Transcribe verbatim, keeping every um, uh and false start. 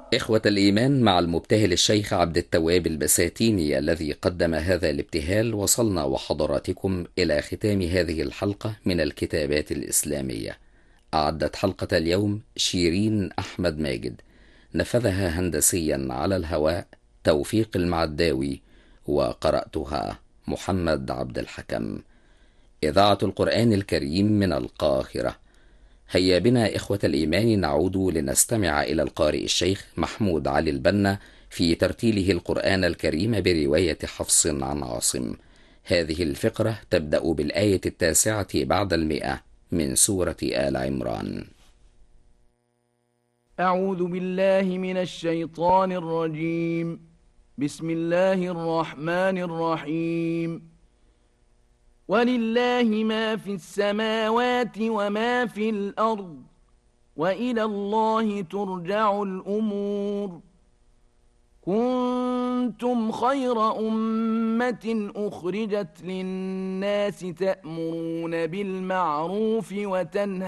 إخوة الإيمان، مع المبتهل الشيخ عبد التواب البساتيني الذي قدم هذا الابتهال، وصلنا وحضراتكم إلى ختام هذه الحلقة من الكتابات الإسلامية. أعدت حلقة اليوم شيرين أحمد ماجد، نفذها هندسيا على الهواء توفيق المعداوي، وقرأتها محمد عبد الحكم. إذاعة القرآن الكريم من القاهرة. هيا بنا إخوة الإيمان نعود لنستمع إلى القارئ الشيخ محمود علي البنا في ترتيله القرآن الكريم برواية حفص عن عاصم. هذه الفقرة تبدأ بالآية التاسعة بعد المئة من سورة آل عمران. أعوذ بالله من الشيطان الرجيم. بسم الله الرحمن الرحيم. ولله ما في السماوات وما في الأرض وإلى الله ترجع الأمور. كنتم خير أمة أخرجت للناس تأمرون بالمعروف وتنهون